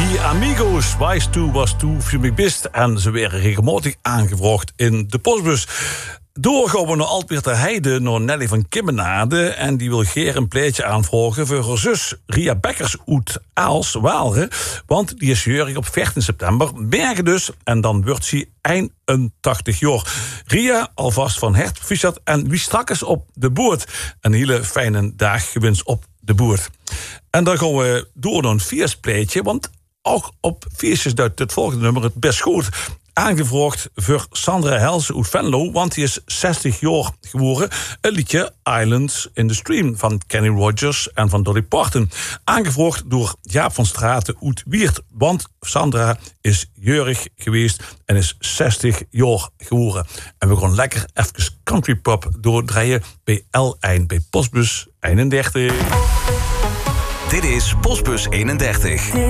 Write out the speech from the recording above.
Die Amigos, Wijs toe was toe, viel me best. En ze werden regelmatig aangevraagd in de postbus. Door gaan we naar Altweer ter Heide, naar Nelly van Kimmenade. En die wil Geer een pleetje aanvragen voor haar zus Ria Bekkers uit Aals-Waalre. Want die is jarig op 14 september. Bergen dus. En dan wordt ze 81 jaar. Ria, alvast van harte proficiat. En wie straks op de boot. Een hele fijne dag gewenst op de boot. En dan gaan we door naar een feestpleetje. Want ook op feestjes duidt het volgende nummer het best goed. Aangevraagd voor Sandra Helse uit Venlo, want die is 60 jaar geworden. Een liedje Islands in the Stream van Kenny Rogers en van Dolly Parton. Aangevraagd door Jaap van Straten uit Wiert, want Sandra is jeurig geweest en is 60 jaar geworden. En we gaan lekker even country pop doordraaien bij L1 bij Postbus 31. Dit is Postbus 31.